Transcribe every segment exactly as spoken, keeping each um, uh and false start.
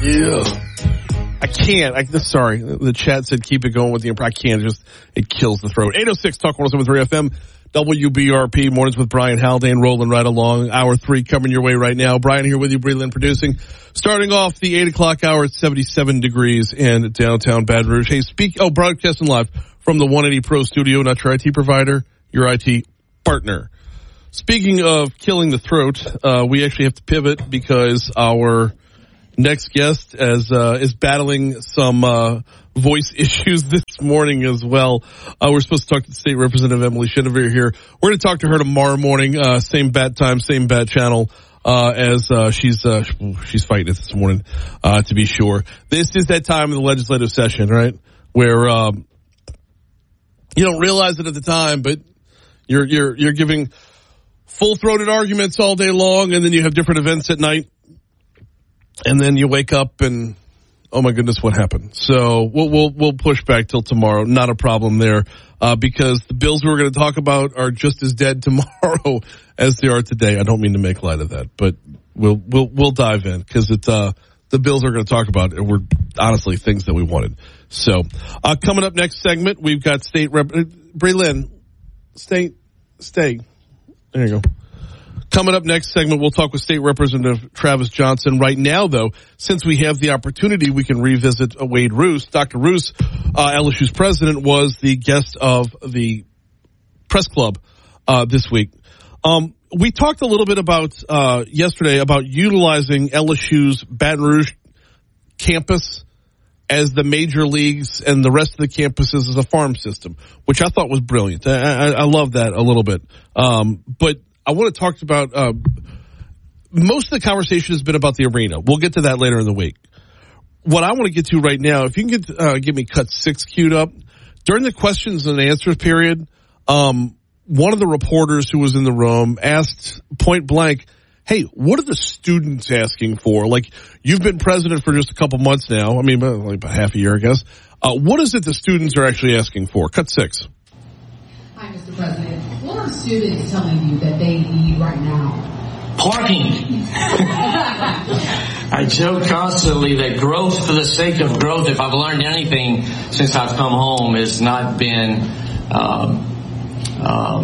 Yeah. I can't. I, sorry. The chat said keep it going with the improv. I can't. Just, it kills the throat. eight oh six Talk one oh seven point three F M. W B R P. Mornings with Brian Haldane rolling right along. Hour three coming your way right now. Brian here with you, Breland producing. Starting off the eight o'clock hour at seventy-seven degrees in downtown Baton Rouge. Hey, speak, oh, broadcasting live from the one eighty Pro studio, not your I T provider, your I T partner. Speaking of killing the throat, uh, we actually have to pivot because our next guest as, uh, is battling some, uh, voice issues this morning as well. Uh, we're supposed to talk to the State Representative Emily Chenevert here. We're going to talk to her tomorrow morning, uh, same bat time, same bat channel, uh, as, uh, she's, uh, she's fighting it this morning, uh, to be sure. This is that time of the legislative session, right? Where, um, you don't realize it at the time, but you're, you're, you're giving full-throated arguments all day long, and then you have different events at night. And then you wake up and, oh my goodness, what happened? So we'll we'll we'll push back till tomorrow. Not a problem there, uh, because the bills we're going to talk about are just as dead tomorrow as they are today. I don't mean to make light of that, but we'll we'll we'll dive in because it's uh the bills we're going to talk about were honestly things that we wanted. So uh, coming up next segment, we've got State Rep Breland. Stay, stay. There you go. Coming up next segment, we'll talk with State Representative Travis Johnson. Right now, though, since we have the opportunity, we can revisit Wade Roos. Doctor Roos, uh, L S U's president, was the guest of the press club uh, this week. Um, we talked a little bit about uh, yesterday about utilizing L S U's Baton Rouge campus as the major leagues and the rest of the campuses as a farm system, which I thought was brilliant. I, I, I love that a little bit. Um, but I want to talk about, uh, most of the conversation has been about the arena. We'll get to that later in the week. What I want to get to right now, if you can get, uh, give me cut six queued up. During the questions and answers period, um, one of the reporters who was in the room asked point blank, hey, what are the students asking for? Like, you've been president for just a couple months now. I mean, like about half a year, I guess. Uh, what is it the students are actually asking for? Cut six. Hi, Mister President. What are students telling you that they need right now? Parking. I joke constantly that growth for the sake of growth, if I've learned anything since I've come home, has not been um,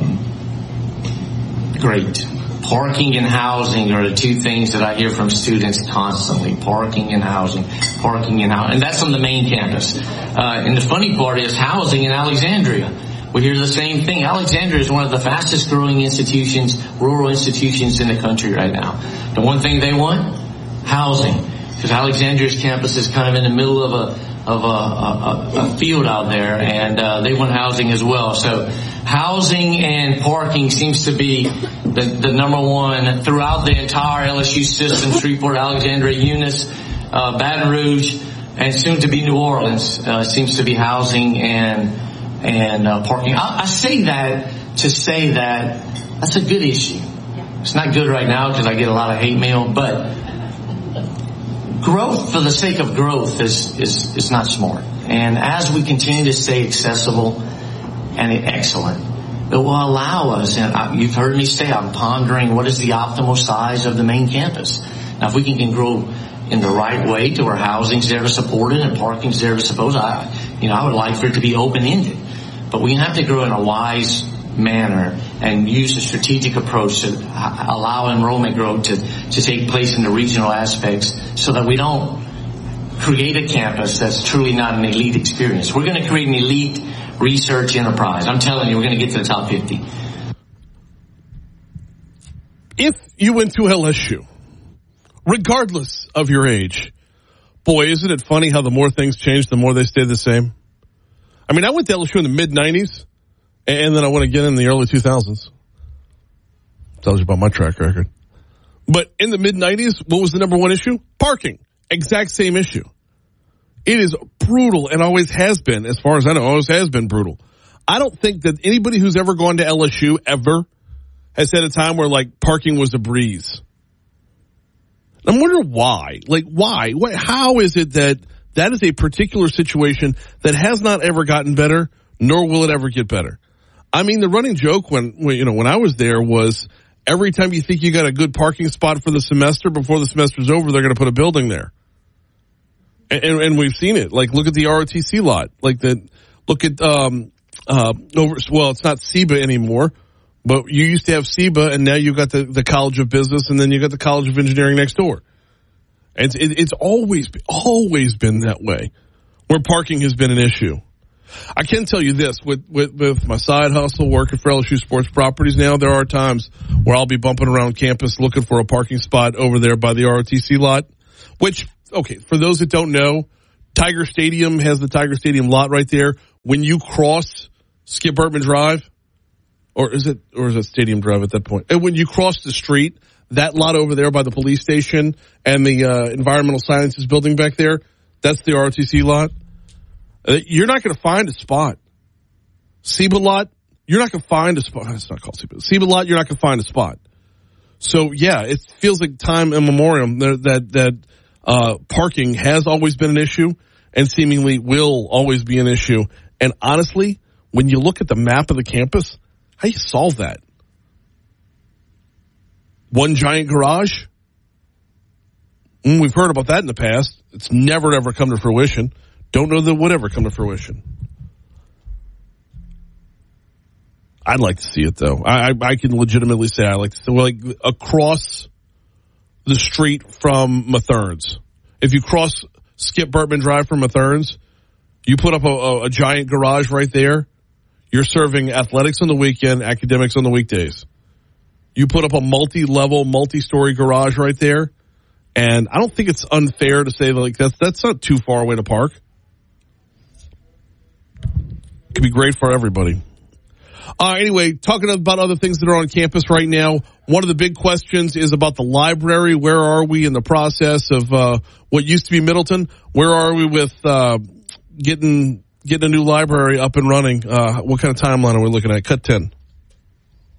um, great. Parking and housing are the two things that I hear from students constantly. Parking and housing. Parking and housing. And that's on the main campus. Uh, and the funny part is housing in Alexandria. We hear the same thing. Alexandria is one of the fastest growing institutions, rural institutions in the country right now. The one thing they want? Housing. Because Alexandria's campus is kind of in the middle of a, of a, a, a field out there, and uh, they want housing as well. So housing and parking seems to be the, the number one throughout the entire L S U system, Shreveport, Alexandria, Eunice, uh, Baton Rouge, and soon to be New Orleans, uh, seems to be housing and and uh, parking. I, I say that to say that that's a good issue. It's not good right now because I get a lot of hate mail, but growth for the sake of growth is, is, is not smart. And as we continue to stay accessible and excellent, it will allow us, and I, you've heard me say I'm pondering what is the optimal size of the main campus. Now, if we can, can grow in the right way to where housing's there to support it and parking's there to support it, I, you know, I would like for it to be open-ended. But we have to grow in a wise manner and use a strategic approach to allow enrollment growth to, to take place in the regional aspects so that we don't create a campus that's truly not an elite experience. We're going to create an elite research enterprise. I'm telling you, we're going to get to the top fifty. If you went to L S U, regardless of your age, boy, isn't it funny how the more things change, the more they stay the same? I mean, I went to L S U in the mid nineties, and then I went again in the early two thousands. Tells you about my track record. But in the mid nineties, what was the number one issue? Parking. Exact same issue. It is brutal and always has been, as far as I know, always has been brutal. I don't think that anybody who's ever gone to L S U ever has had a time where, like, parking was a breeze. I'm wondering why. Like, why? What, how is it that that is a particular situation that has not ever gotten better, nor will it ever get better? I mean, the running joke when, when you know, when I was there was every time you think you got a good parking spot for the semester, before the semester's over, they're going to put a building there. And, and, and we've seen it. Like, look at the R O T C lot. Like, the, look at, um, uh, over, well, it's not S E B A anymore, but you used to have S E B A, and now you've got the, the College of Business, and then you got the College of Engineering next door. And it's, it, it's always, always been that way, where parking has been an issue. I can tell you this, with, with, with my side hustle, working for L S U Sports Properties now, there are times where I'll be bumping around campus looking for a parking spot over there by the R O T C lot, which, okay, for those that don't know, Tiger Stadium has the Tiger Stadium lot right there. When you cross Skip Bertman Drive, or is it, or is it Stadium Drive at that point? And when you cross the street, that lot over there by the police station and the uh, Environmental Sciences building back there, that's the R O T C lot. You're not going to find a spot. S E B A lot, you're not going to find a spot. It's not called S E B A. S E B A lot, you're not going to find a spot. So, yeah, it feels like time immemorial that, that, that uh, parking has always been an issue and seemingly will always be an issue. And honestly, when you look at the map of the campus, how do you solve that? One giant garage? Mm, we've heard about that in the past. It's never, ever come to fruition. Don't know that it would ever come to fruition. I'd like to see it, though. I, I, I can legitimately say I like to see, like, across the street from Mathern's. If you cross Skip Bertman Drive from Mathern's, you put up a, a, a giant garage right there. You're serving athletics on the weekend, academics on the weekdays. You put up a multi-level, multi-story garage right there, and I don't think it's unfair to say, like, that's, that's not too far away to park. Could be great for everybody. Uh, anyway, talking about other things that are on campus right now, one of the big questions is about the library. Where are we in the process of uh, what used to be Middleton? Where are we with uh, getting getting a new library up and running? Uh, what kind of timeline are we looking at? Cut ten.